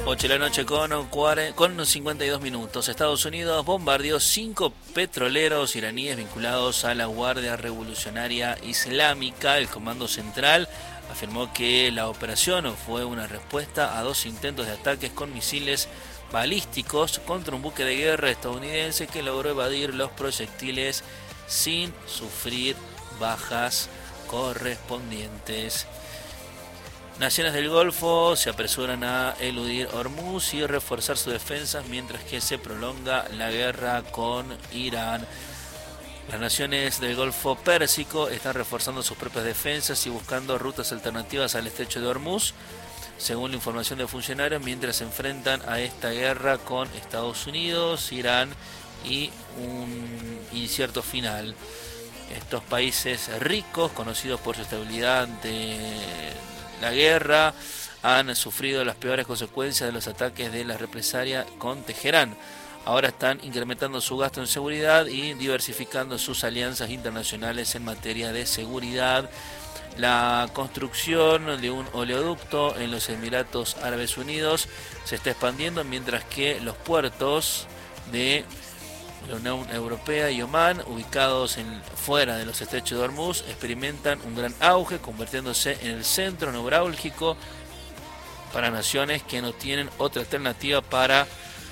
8 de la noche con 52 minutos. Estados Unidos bombardeó 5 petroleros iraníes vinculados a la Guardia Revolucionaria Islámica. El Comando Central afirmó que la operación fue una respuesta a 2 intentos de ataques con misiles balísticos contra un buque de guerra estadounidense que logró evadir los proyectiles sin sufrir bajas correspondientes. Naciones del Golfo se apresuran a eludir Hormuz y reforzar sus defensas mientras que se prolonga la guerra con Irán. Las naciones del Golfo Pérsico están reforzando sus propias defensas y buscando rutas alternativas al estrecho de Hormuz, según la información de funcionarios, mientras se enfrentan a esta guerra con Estados Unidos, Irán y un incierto final. Estos países ricos, conocidos por su estabilidad ante la guerra, han sufrido las peores consecuencias de los ataques de la represalia con Teherán. Ahora están incrementando su gasto en seguridad y diversificando sus alianzas internacionales en materia de seguridad. La construcción de un oleoducto en los Emiratos Árabes Unidos se está expandiendo, mientras que los puertos de la Unión Europea y Omán, ubicados fuera de los estrechos de Hormuz, experimentan un gran auge, convirtiéndose en el centro neurálgico para naciones que no tienen otra alternativa para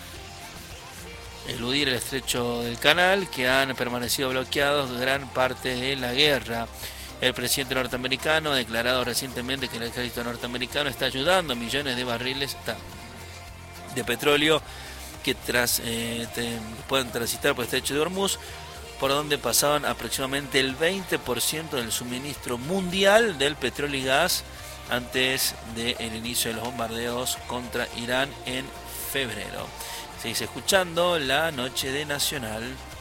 eludir el estrecho del canal, que han permanecido bloqueados gran parte de la guerra. El presidente norteamericano ha declarado recientemente que el ejército norteamericano está ayudando a millones de barriles de petróleo que pueden transitar por el estrecho de Hormuz, por donde pasaban aproximadamente el 20% del suministro mundial del petróleo y gas antes del inicio de los bombardeos contra Irán en febrero. Seguís escuchando La Noche de Nacional.